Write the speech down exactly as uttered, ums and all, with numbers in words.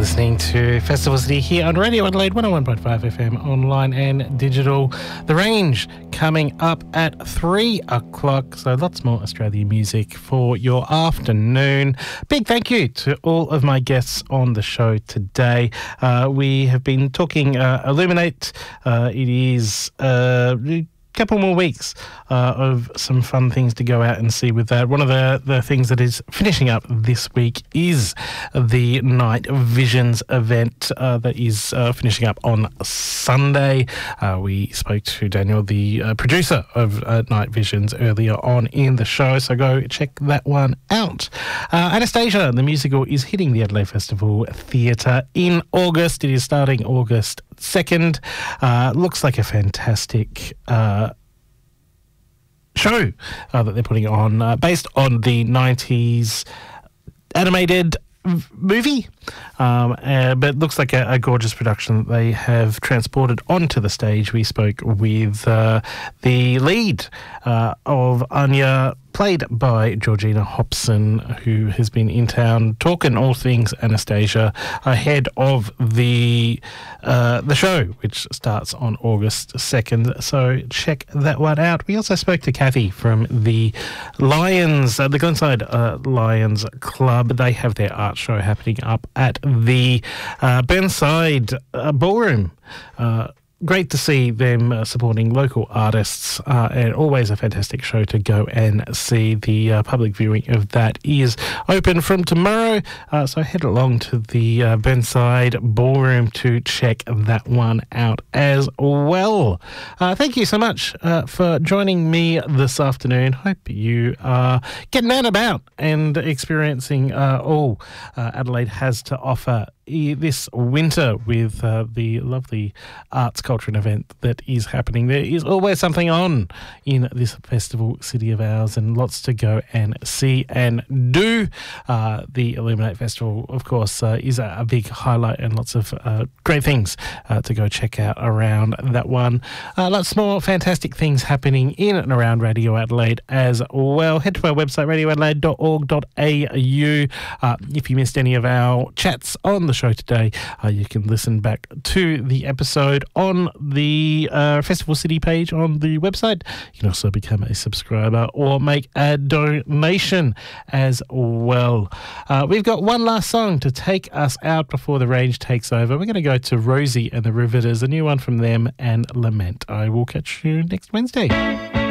listening to Festival City here on Radio Adelaide one oh one point five F M, online and digital. The Range coming up at three o'clock, so lots more Australian music for your afternoon. Big thank you to all of my guests on the show today. Uh, we have been talking uh, Illuminate. Uh, it is... Uh, couple more weeks uh, of some fun things to go out and see with that. One of the, the things that is finishing up this week is the Night Visions event uh, that is uh, finishing up on Sunday. Uh, we spoke to Daniel, the uh, producer of uh, Night Visions, earlier on in the show, so go check that one out. Uh, Anastasia, the musical, is hitting the Adelaide Festival Theatre in August. It is starting August second. Uh, looks like a fantastic uh, show uh, that they're putting on, uh, based on the nineties animated v- movie. Um, uh, but it looks like a, a gorgeous production that they have transported onto the stage. We spoke with uh, the lead uh, of Anya, played by Georgina Hobson, who has been in town talking all things Anastasia ahead of the uh, the show, which starts on August second. So check that one out. We also spoke to Kathy from the Lions, uh, the Glenside uh, Lions Club. They have their art show happening up at the uh, Burnside uh, Ballroom. Uh, Great to see them uh, supporting local artists, uh, and always a fantastic show to go and see. The uh, public viewing of that is open from tomorrow, uh, so head along to the uh, Burnside Ballroom to check that one out as well. Uh, thank you so much uh, for joining me this afternoon. Hope you are getting out and about and experiencing uh, all uh, Adelaide has to offer this winter with uh, the lovely arts, culture and event that is happening. There is always something on in this festival city of ours, and lots to go and see and do. Uh, the Illuminate Festival, of course, uh, is a, a big highlight, and lots of uh, great things uh, to go check out around that one. Uh, lots more fantastic things happening in and around Radio Adelaide as well. Head to our website, radio adelaide dot org dot a u. Uh, if you missed any of our chats on the show today, uh, you can listen back to the episode on the uh, Festival City page on the website. You can also become a subscriber or make a donation as well. Uh, we've got one last song to take us out before the range takes over. We're going to go to Rosie and the Riveters, a new one from them, and Lament. I will catch you next Wednesday.